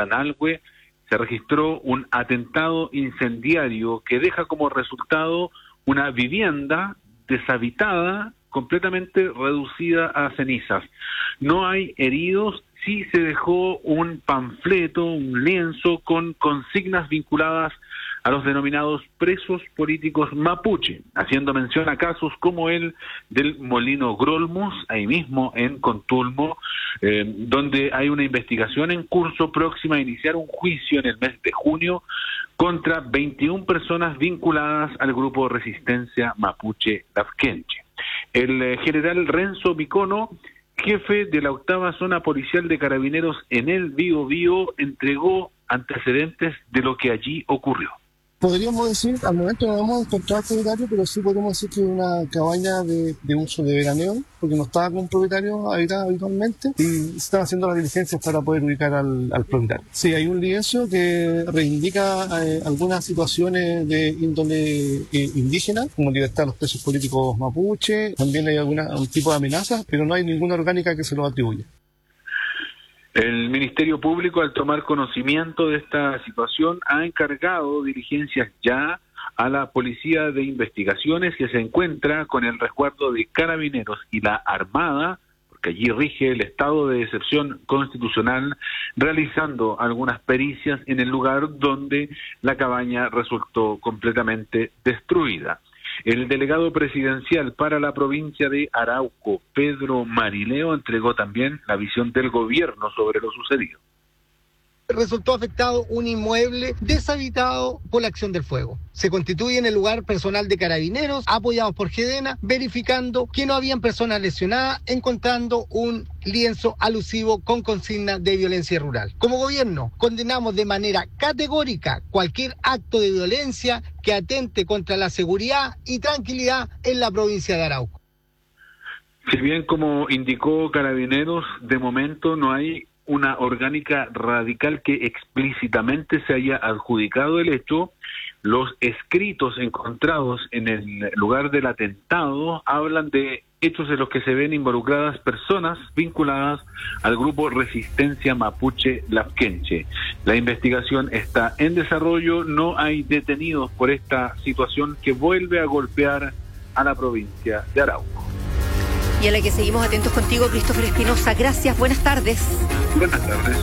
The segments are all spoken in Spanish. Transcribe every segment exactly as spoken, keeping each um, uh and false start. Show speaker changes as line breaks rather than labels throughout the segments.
comuna Nalhue, se registró un atentado incendiario que deja como resultado una vivienda deshabitada, completamente reducida a cenizas. No hay heridos, sí se dejó un panfleto, un lienzo con consignas vinculadas a los denominados presos políticos mapuche, haciendo mención a casos como el del Molino Grolmus, ahí mismo en Contulmo, eh, donde hay una investigación en curso próxima a iniciar un juicio en el mes de junio contra veintiuna personas vinculadas al grupo Resistencia Mapuche Lafkenche. El eh, general Renzo Micono, jefe de la octava zona policial de Carabineros en el Biobío, entregó antecedentes de lo que allí ocurrió.
Podríamos decir, al momento no hemos encontrado propietario, pero sí podemos decir que es una cabaña de, de uso de veraneo, porque no estaba con propietario habitada habitualmente, y se están haciendo las diligencias para poder ubicar al, al propietario. Sí, hay un lienzo que reivindica eh, algunas situaciones de índole eh, indígena, como libertad de los presos políticos mapuche, también hay alguna, un tipo de amenazas, pero no hay ninguna orgánica que se lo atribuya.
El Ministerio Público, al tomar conocimiento de esta situación, ha encargado diligencias ya a la Policía de Investigaciones, que se encuentra con el resguardo de Carabineros y la Armada, porque allí rige el estado de excepción constitucional, realizando algunas pericias en el lugar donde la cabaña resultó completamente destruida. El delegado presidencial para la provincia de Arauco, Pedro Marileo, entregó también la visión del gobierno sobre lo sucedido.
Resultó afectado un inmueble deshabitado por la acción del fuego. Se constituye en el lugar personal de Carabineros, apoyados por GEDENA, verificando que no habían personas lesionadas, encontrando un lienzo alusivo con consigna de violencia rural. Como gobierno, condenamos de manera categórica cualquier acto de violencia que atente contra la seguridad y tranquilidad en la provincia de Arauco.
Si bien, como indicó Carabineros, de momento no hay una orgánica radical que explícitamente se haya adjudicado el hecho, los escritos encontrados en el lugar del atentado hablan de hechos en los que se ven involucradas personas vinculadas al grupo Resistencia Mapuche Lafkenche. La investigación está en desarrollo, no hay detenidos por esta situación que vuelve a golpear a la provincia de Arauco.
Y a la que seguimos atentos contigo, Christopher Espinosa. Gracias, buenas tardes.
Buenas tardes.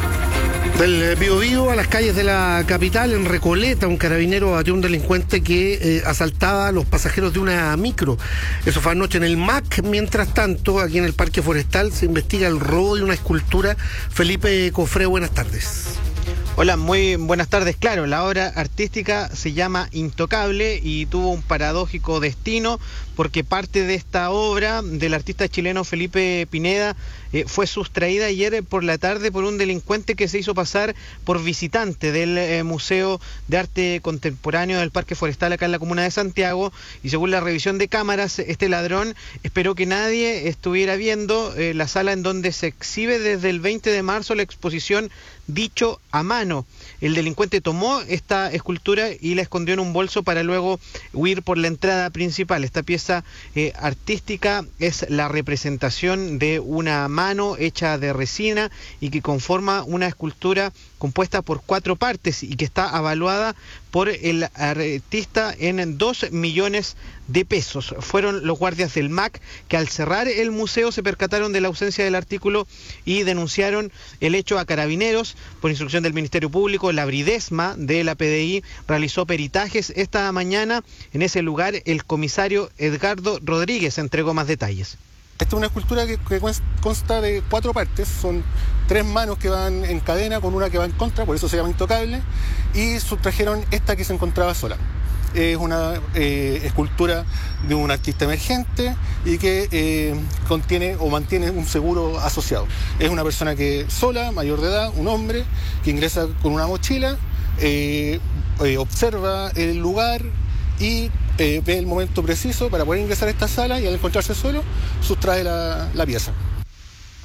Del Biobío a las calles de la capital, en Recoleta, un carabinero batió a un delincuente que eh, asaltaba a los pasajeros de una micro. Eso fue anoche en el M A C. Mientras tanto, aquí en el Parque Forestal se investiga el robo de una escultura. Felipe Cofré, buenas tardes.
Hola, muy buenas tardes. Claro, la obra artística se llama Intocable y tuvo un paradójico destino porque parte de esta obra del artista chileno Felipe Pineda eh, fue sustraída ayer por la tarde por un delincuente que se hizo pasar por visitante del eh, Museo de Arte Contemporáneo del Parque Forestal acá en la comuna de Santiago, y según la revisión de cámaras, este ladrón esperó que nadie estuviera viendo eh, la sala en donde se exhibe desde el veinte de marzo la exposición Dicho a Mano. El delincuente tomó esta escultura y la escondió en un bolso para luego huir por la entrada principal. Esta pieza eh, artística es la representación de una mano hecha de resina y que conforma una escultura compuesta por cuatro partes y que está avaluada por el artista en dos millones de pesos. Fueron los guardias del M A C que al cerrar el museo se percataron de la ausencia del artículo y denunciaron el hecho a Carabineros. Por instrucción del Ministerio Público, la Bridesma de la P D I realizó peritajes esta mañana. En ese lugar, el comisario Edgardo Rodríguez entregó más detalles.
Esta es una escultura que, que consta de cuatro partes, son tres manos que van en cadena con una que va en contra, por eso se llama Intocable, y sustrajeron esta que se encontraba sola. Es una eh, escultura de un artista emergente y que eh, contiene o mantiene un seguro asociado. Es una persona que sola, mayor de edad, un hombre, que ingresa con una mochila, eh, eh, observa el lugar y eh, ve el momento preciso para poder ingresar a esta sala, y al encontrarse solo, sustrae la, la pieza.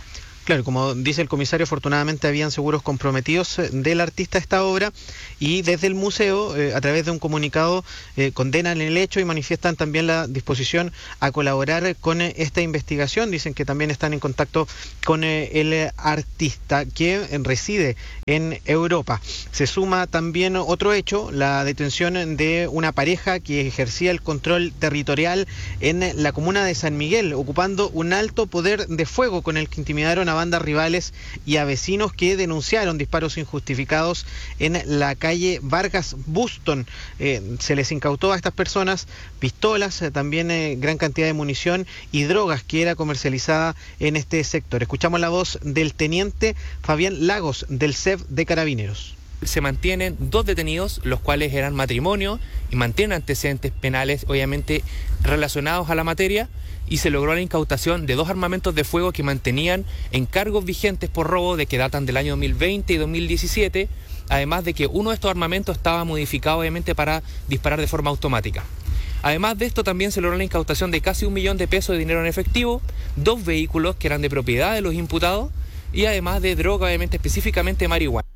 Claro, como dice el comisario, afortunadamente habían seguros comprometidos del artista a esta obra y desde el museo, eh, a través de un comunicado, eh, condenan el hecho y manifiestan también la disposición a colaborar con eh, esta investigación. Dicen que también están en contacto con eh, el artista que eh, reside en Europa. Se suma también otro hecho, la detención de una pareja que ejercía el control territorial en la comuna de San Miguel, ocupando un alto poder de fuego con el que intimidaron a bandas rivales y a vecinos que denunciaron disparos injustificados en la calle Vargas Buston. Eh, se les incautó a estas personas pistolas, eh, también eh, gran cantidad de munición y drogas que era comercializada en este sector. Escuchamos la voz del teniente Fabián Lagos del C E F de Carabineros.
Se mantienen dos detenidos, los cuales eran matrimonio y mantienen antecedentes penales, obviamente relacionados a la materia, y se logró la incautación de dos armamentos de fuego que mantenían en cargos vigentes por robo de que datan del año dos mil veinte y dos mil diecisiete, además de que uno de estos armamentos estaba modificado obviamente para disparar de forma automática. Además de esto, también se logró la incautación de casi un millón de pesos de dinero en efectivo, dos vehículos que eran de propiedad de los imputados y además de droga, obviamente específicamente marihuana.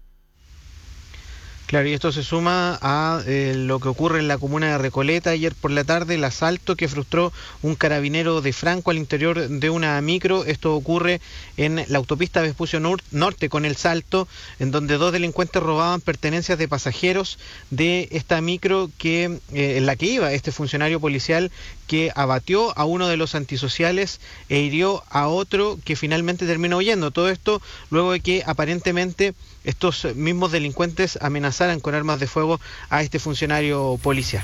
Claro, y esto se suma a eh, lo que ocurre en la comuna de Recoleta ayer por la tarde, el asalto que frustró un carabinero de Franco al interior de una micro. Esto ocurre en la autopista Vespucio Norte con El Salto, en donde dos delincuentes robaban pertenencias de pasajeros de esta micro que eh, en la que iba este funcionario policial, que abatió a uno de los antisociales e hirió a otro que finalmente terminó huyendo. Todo esto luego de que aparentemente estos mismos delincuentes amenazaran con armas de fuego a este funcionario policial.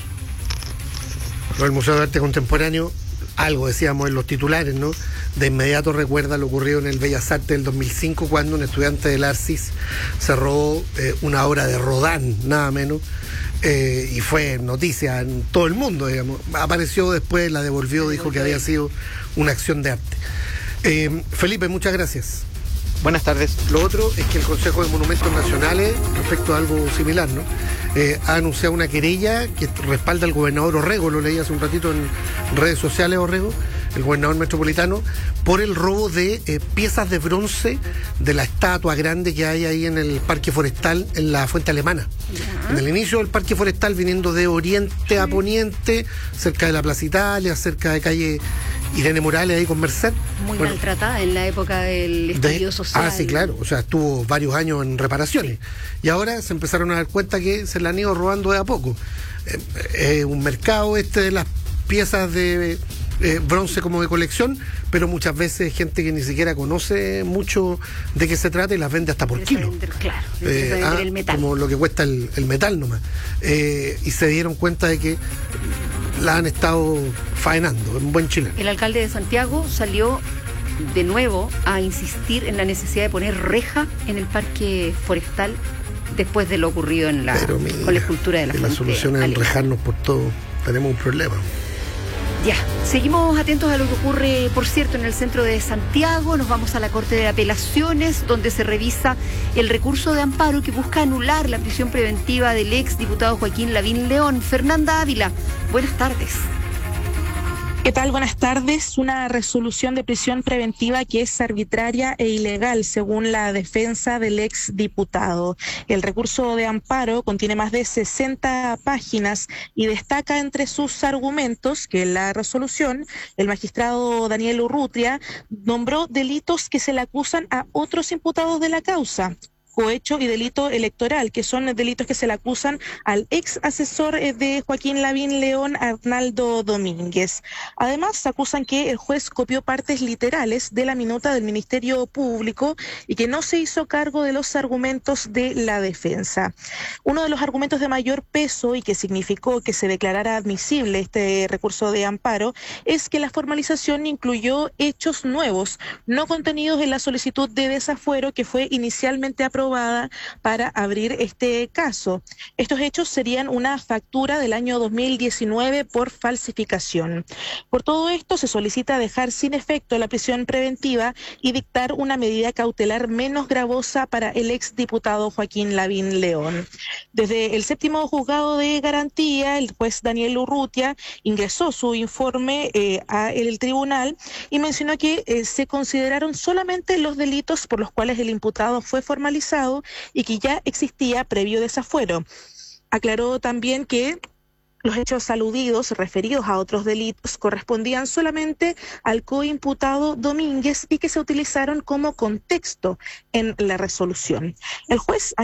El Museo de Arte Contemporáneo, algo decíamos en los titulares, ¿no? De inmediato recuerda lo ocurrido en el Bellas Artes del dos mil cinco, cuando un estudiante del Arcis se robó eh, una obra de Rodin, nada menos, eh, y fue noticia en todo el mundo, digamos. Apareció después, la devolvió, dijo que había sido una acción de arte. Eh, Felipe, muchas gracias.
Buenas tardes.
Lo otro es que el Consejo de Monumentos Nacionales, respecto a algo similar, ¿no? Eh, ha anunciado una querella que respalda al gobernador Orrego, lo leí hace un ratito en redes sociales, Orrego, el gobernador metropolitano, por el robo de eh, piezas de bronce de la estatua grande que hay ahí en el Parque Forestal, en la Fuente Alemana. Ya. En el inicio del Parque Forestal, viniendo de oriente a poniente, cerca de la Plaza Italia, cerca de calle Irene Morales, ahí con Merced.
Muy
bueno,
maltratada en la época del estallido social.
Ah, sí, claro. O sea, estuvo varios años en reparaciones. Sí. Y ahora se empezaron a dar cuenta que se la han ido robando de a poco. Es eh, eh, un mercado este de las piezas de eh, bronce como de colección, pero muchas veces gente que ni siquiera conoce mucho de qué se trata y las vende hasta por kilo.
Vender, claro,
eh, ah, el metal. Como lo que cuesta el, el metal nomás. Eh, y se dieron cuenta de que la han estado faenando, en buen chileno.
El alcalde de Santiago salió de nuevo a insistir en la necesidad de poner reja en el parque forestal después de lo ocurrido en la, mira, con la escultura de la
fuente. La solución es enrejarnos por todo. Tenemos un problema.
Ya, seguimos atentos a lo que ocurre, por cierto, en el centro de Santiago. Nos vamos a la Corte de Apelaciones, donde se revisa el recurso de amparo que busca anular la prisión preventiva del ex diputado Joaquín Lavín León. Fernanda Ávila, buenas tardes.
¿Qué tal? Buenas tardes. Una resolución de prisión preventiva que es arbitraria e ilegal, según la defensa del ex diputado. El recurso de amparo contiene más de sesenta páginas y destaca entre sus argumentos que en la resolución el magistrado Daniel Urrutia nombró delitos que se le acusan a otros imputados de la causa: cohecho y delito electoral, que son delitos que se le acusan al ex asesor de Joaquín Lavín León, Arnaldo Domínguez. Además, acusan que el juez copió partes literales de la minuta del Ministerio Público y que no se hizo cargo de los argumentos de la defensa. Uno de los argumentos de mayor peso y que significó que se declarara admisible este recurso de amparo es que la formalización incluyó hechos nuevos, no contenidos en la solicitud de desafuero que fue inicialmente aprobada aprobada para abrir este caso. Estos hechos serían una factura del año dos mil diecinueve por falsificación. Por todo esto, se solicita dejar sin efecto la prisión preventiva y dictar una medida cautelar menos gravosa para el exdiputado Joaquín Lavín León. Desde el séptimo juzgado de garantía, el juez Daniel Urrutia ingresó su informe eh, al tribunal y mencionó que eh, se consideraron solamente los delitos por los cuales el imputado fue formalizado y que ya existía previo desafuero. Aclaró también que los hechos aludidos, referidos a otros delitos, correspondían solamente al coimputado Domínguez y que se utilizaron como contexto en la resolución. El juez